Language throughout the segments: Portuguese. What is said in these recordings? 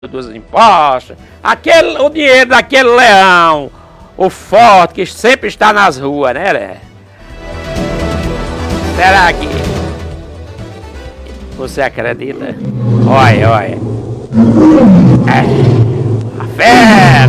dos impostos, o dinheiro daquele leão, o forte que sempre está nas ruas, né? Será que você acredita? Olha. A fé!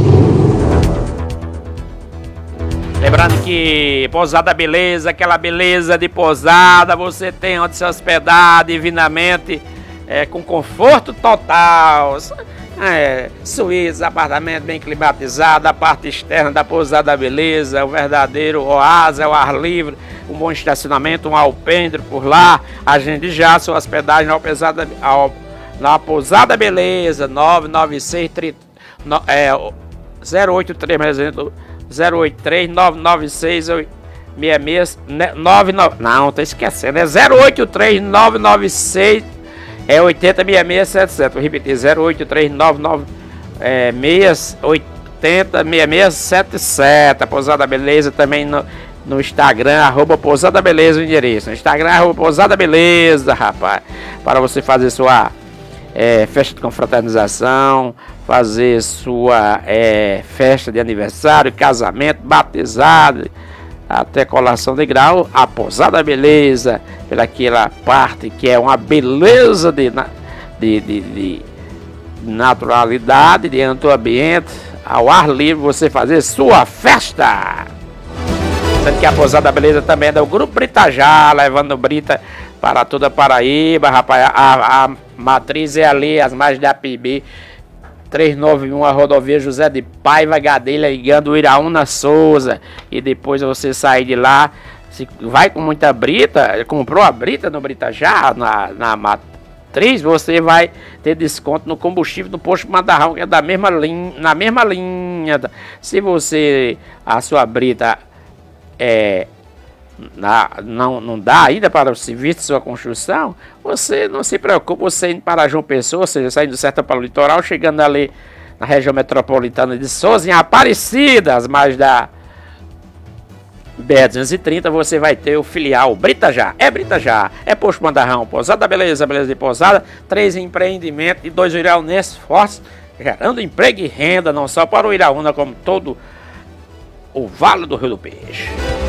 Lembrando que Pousada Beleza, aquela beleza de pousada, você tem onde se hospedar divinamente, com conforto total. Suítes, apartamento bem climatizado, a parte externa da Pousada Beleza, o verdadeiro oásis, ao ar livre, um bom estacionamento, um alpendre por lá. Agende já sua hospedagem na Pousada Beleza, 996 083 996 6699. Não, tô esquecendo. É 083 996 806677. Vou repetir: 083 996 806677. A Pousada Beleza também no Instagram, @Pousada Beleza, o endereço. No Instagram, @Pousada Beleza, rapaz. Para você fazer sua festa de confraternização, fazer sua festa de aniversário, casamento, batizado, até colação de grau. A Pousada Beleza, pelaquela parte que é uma beleza de naturalidade, dentro do ambiente, ao ar livre, você fazer sua festa. Sendo que a Pousada Beleza também é do Grupo Britajá, levando Brita para toda a Paraíba, rapaz. A matriz é ali, as margens da PIB 391, a rodovia José de Paiva Gadelha, ligando o Iraúna Souza. E depois você sair de lá, se vai com muita brita, comprou a brita no Britajá, na matriz, você vai ter desconto no combustível do posto Mandarrão, que é na mesma linha. Se a sua brita não dá ainda para o serviço de sua construção, você não se preocupe, você indo para João Pessoa, ou seja, saindo do sertão para o litoral, chegando ali na região metropolitana de Souza, em Aparecida, as margens da BR-230, você vai ter o filial Britajá. Britajá, posto Mandarrão, Pousada Beleza, beleza de pousada, 3 empreendimentos e 2 iraunenses fortes, gerando emprego e renda, não só para o Iraúna, como todo o Vale do Rio do Peixe.